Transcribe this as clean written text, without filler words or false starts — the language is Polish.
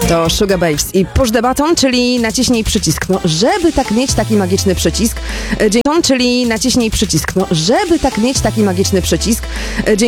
To Sugar Babes i Push the Button, czyli naciśnij przycisk. No, żeby tak mieć taki magiczny przycisk, czyli naciśnij przycisk. No, żeby tak mieć taki magiczny przycisk,